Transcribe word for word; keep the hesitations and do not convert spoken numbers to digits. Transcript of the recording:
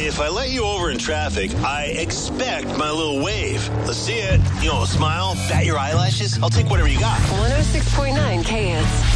If I let you over in traffic, I expect my little wave. Let's see it. You know, a smile, bat your eyelashes. I'll take whatever you got. one oh six point nine K N.